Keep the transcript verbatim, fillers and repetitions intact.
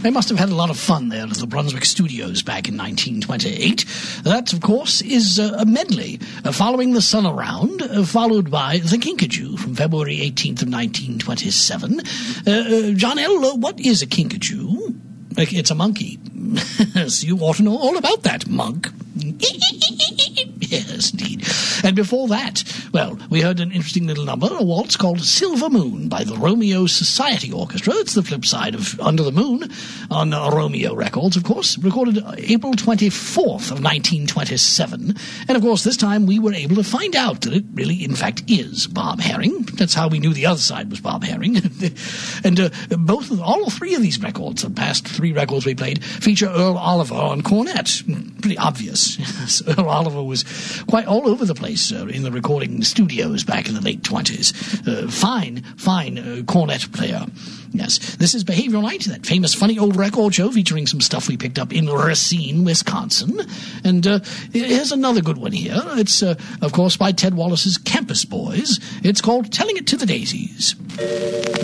They must have had a lot of fun there at the Brunswick Studios back in nineteen twenty-eight. That, of course, is uh, a medley uh, following the Sun Around, uh, followed by The Kinkajou from February eighteenth of nineteen twenty-seven. Uh, uh, John L., uh, what is a kinkajou? It's a monkey. So you ought to know all about that, monk. Yes, indeed. And before that, well, we heard an interesting little number, a waltz called Silver Moon by the Romeo Society Orchestra. It's the flip side of Under the Moon on uh, Romeo Records, of course, recorded April twenty-fourth of nineteen twenty-seven. And, of course, this time we were able to find out that it really, in fact, is Bob Herring. That's how we knew the other side was Bob Herring. And uh, both of, all three of these records, the past three records we played, feature Earl Oliver on cornet. Pretty obvious. Earl Oliver was quite all over the place uh, in the recording studios back in the late twenties. Uh, fine, fine uh, cornet player. Yes, this is Behavioral Night, that famous funny old record show featuring some stuff we picked up in Racine, Wisconsin. And uh, here's another good one here. It's, uh, of course, by Ted Wallace's Campus Boys. It's called Telling It to the Daisies.